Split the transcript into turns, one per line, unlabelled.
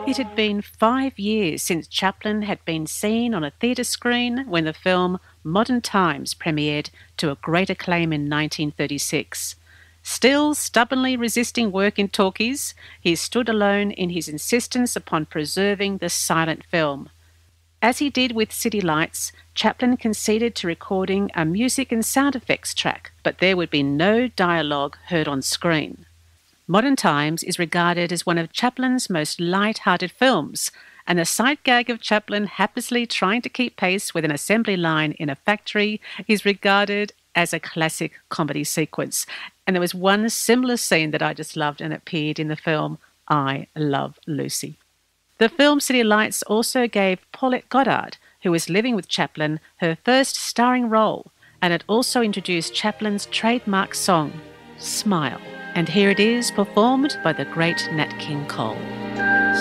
It had been 5 years since Chaplin had been seen on a theatre screen when the film Modern Times premiered to a great acclaim in 1936. Still stubbornly resisting work in talkies, he stood alone in his insistence upon preserving the silent film. As he did with City Lights, Chaplin conceded to recording a music and sound effects track, but there would be no dialogue heard on screen. Modern Times is regarded as one of Chaplin's most light-hearted films, and the sight gag of Chaplin haplessly trying to keep pace with an assembly line in a factory is regarded as a classic comedy sequence. And there was one similar scene that I just loved, and it appeared in the film I Love Lucy. The film City Lights also gave Paulette Goddard, who was living with Chaplin, her first starring role, and it also introduced Chaplin's trademark song, Smile. And here it is, performed by the great Nat King Cole.